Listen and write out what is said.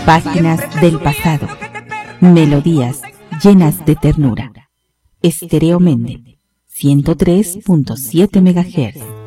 Páginas del pasado. Melodías llenas de ternura. Estéreo Mende, 103.7 MHz.